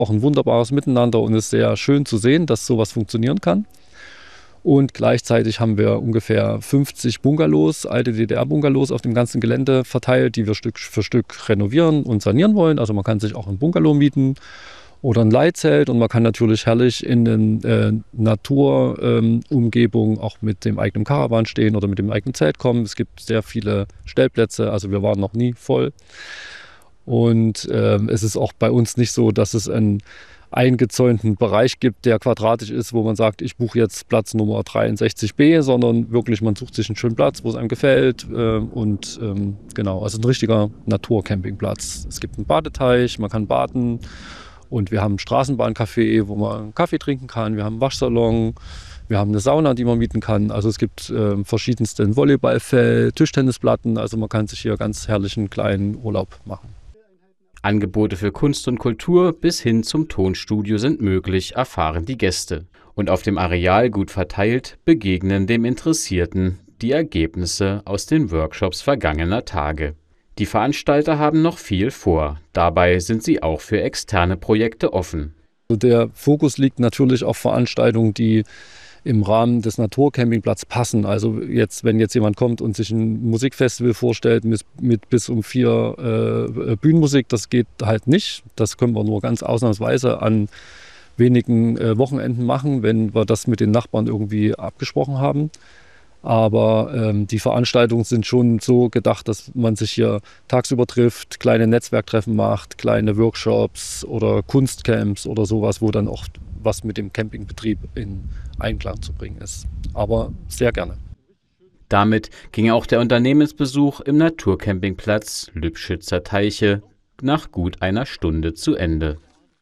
auch ein wunderbares Miteinander und es ist sehr schön zu sehen, dass sowas funktionieren kann. Und gleichzeitig haben wir ungefähr 50 Bungalows, alte DDR-Bungalows auf dem ganzen Gelände verteilt, die wir Stück für Stück renovieren und sanieren wollen. Also man kann sich auch ein Bungalow mieten oder ein Leitzelt und man kann natürlich herrlich in den Naturumgebung auch mit dem eigenen Caravan stehen oder mit dem eigenen Zelt kommen. Es gibt sehr viele Stellplätze, also wir waren noch nie voll. Und es ist auch bei uns nicht so, dass es einen eingezäunten Bereich gibt, der quadratisch ist, wo man sagt, ich buche jetzt Platz Nummer 63b, sondern wirklich, man sucht sich einen schönen Platz, wo es einem gefällt genau, also ein richtiger Naturcampingplatz. Es gibt einen Badeteich, man kann baden und wir haben ein Straßenbahncafé, wo man einen Kaffee trinken kann, wir haben einen Waschsalon, wir haben eine Sauna, die man mieten kann, also es gibt verschiedenste Volleyballfeld, Tischtennisplatten, also man kann sich hier ganz herrlichen kleinen Urlaub machen. Angebote für Kunst und Kultur bis hin zum Tonstudio sind möglich, erfahren die Gäste. Und auf dem Areal gut verteilt begegnen dem Interessierten die Ergebnisse aus den Workshops vergangener Tage. Die Veranstalter haben noch viel vor. Dabei sind sie auch für externe Projekte offen. Der Fokus liegt natürlich auf Veranstaltungen, die im Rahmen des Naturcampingplatzes passen. Also wenn jetzt jemand kommt und sich ein Musikfestival vorstellt mit bis um 4 Bühnenmusik, das geht halt nicht. Das können wir nur ganz ausnahmsweise an wenigen Wochenenden machen, wenn wir das mit den Nachbarn irgendwie abgesprochen haben. Aber die Veranstaltungen sind schon so gedacht, dass man sich hier tagsüber trifft, kleine Netzwerktreffen macht, kleine Workshops oder Kunstcamps oder sowas, wo dann auch was mit dem Campingbetrieb in Einklang zu bringen ist. Aber sehr gerne. Damit ging auch der Unternehmensbesuch im Naturcampingplatz Lübschützer Teiche nach gut einer Stunde zu Ende.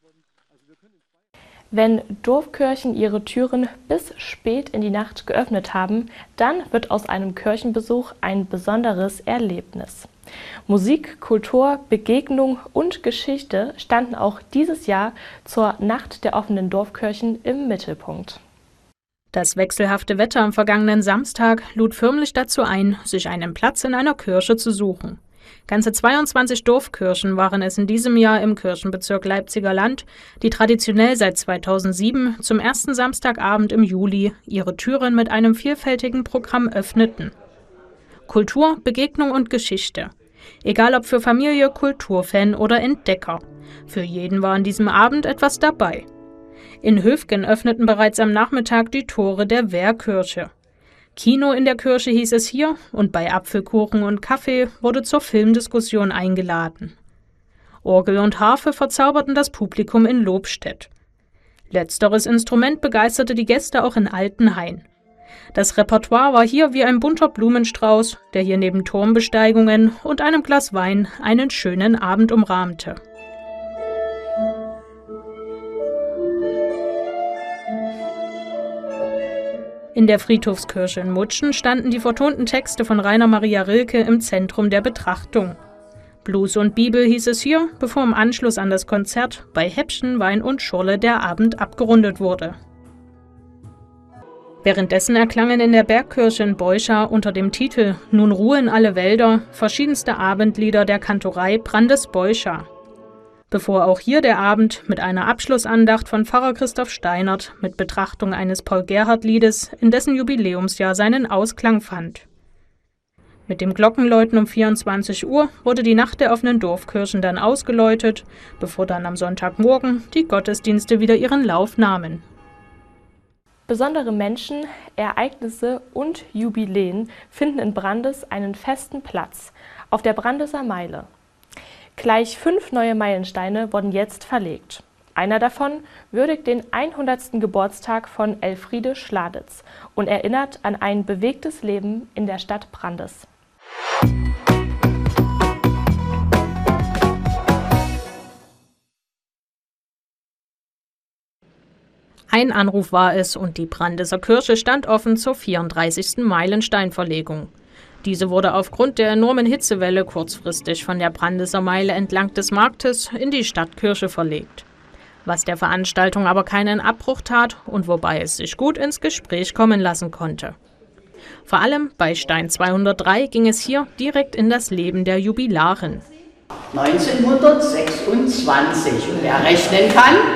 Wenn Dorfkirchen ihre Türen bis spät in die Nacht geöffnet haben, dann wird aus einem Kirchenbesuch ein besonderes Erlebnis. Musik, Kultur, Begegnung und Geschichte standen auch dieses Jahr zur Nacht der offenen Dorfkirchen im Mittelpunkt. Das wechselhafte Wetter am vergangenen Samstag lud förmlich dazu ein, sich einen Platz in einer Kirche zu suchen. Ganze 22 Dorfkirchen waren es in diesem Jahr im Kirchenbezirk Leipziger Land, die traditionell seit 2007 zum ersten Samstagabend im Juli ihre Türen mit einem vielfältigen Programm öffneten. Kultur, Begegnung und Geschichte. Egal ob für Familie, Kulturfan oder Entdecker. Für jeden war an diesem Abend etwas dabei. In Höfgen öffneten bereits am Nachmittag die Tore der Wehrkirche. Kino in der Kirche hieß es hier und bei Apfelkuchen und Kaffee wurde zur Filmdiskussion eingeladen. Orgel und Harfe verzauberten das Publikum in Lobstedt. Letzteres Instrument begeisterte die Gäste auch in Altenhain. Das Repertoire war hier wie ein bunter Blumenstrauß, der hier neben Turmbesteigungen und einem Glas Wein einen schönen Abend umrahmte. In der Friedhofskirche in Mutschen standen die vertonten Texte von Rainer Maria Rilke im Zentrum der Betrachtung. Blues und Bibel hieß es hier, bevor im Anschluss an das Konzert bei Häppchen, Wein und Schorle der Abend abgerundet wurde. Währenddessen erklangen in der Bergkirche in Beucha unter dem Titel »Nun ruhen alle Wälder« verschiedenste Abendlieder der Kantorei Brandes Beucha. Bevor auch hier der Abend mit einer Abschlussandacht von Pfarrer Christoph Steinert mit Betrachtung eines Paul-Gerhardt-Liedes in dessen Jubiläumsjahr seinen Ausklang fand. Mit dem Glockenläuten um 24 Uhr wurde die Nacht der offenen Dorfkirchen dann ausgeläutet, bevor dann am Sonntagmorgen die Gottesdienste wieder ihren Lauf nahmen. Besondere Menschen, Ereignisse und Jubiläen finden in Brandes einen festen Platz auf der Brandeser Meile. Gleich 5 neue Meilensteine wurden jetzt verlegt. Einer davon würdigt den 100. Geburtstag von Elfriede Schladitz und erinnert an ein bewegtes Leben in der Stadt Brandes. Ein Anruf war es und die Brandeser Kirche stand offen zur 34. Meilensteinverlegung. Diese wurde aufgrund der enormen Hitzewelle kurzfristig von der Brandeser Meile entlang des Marktes in die Stadtkirche verlegt. Was der Veranstaltung aber keinen Abbruch tat und wobei es sich gut ins Gespräch kommen lassen konnte. Vor allem bei Stein 203 ging es hier direkt in das Leben der Jubilarin. 1926 und wer rechnen kann,